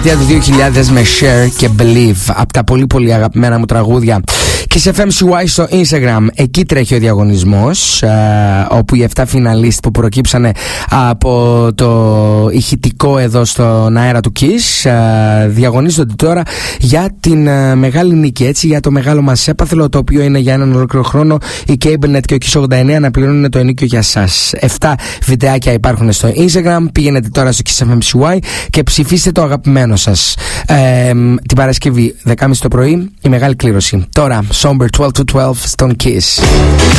Για το 2000 με Share και Believe, από τα πολύ πολύ αγαπημένα μου τραγούδια. Και σε FMCY στο Instagram, εκεί τρέχει ο διαγωνισμός, όπου οι 7 φιναλίστ που προκύψανε από το ηχητικό εδώ στον αέρα του Kiss διαγωνίζονται τώρα για την μεγάλη νίκη, έτσι, για το μεγάλο μας έπαθλο, το οποίο είναι για έναν ολόκληρο χρόνο η CableNet και ο Kiss 89 να πληρώνουν το ενίκιο για σας. 7 βιντεάκια υπάρχουν στο Instagram, πήγαινετε τώρα στο Kiss FMCY και ψηφίστε το αγαπημένο σας. Την Παρασκευή 10.30 το πρωί η μεγάλη κλήρωση. Τώρα Somber 12 to 12 στον Kiss.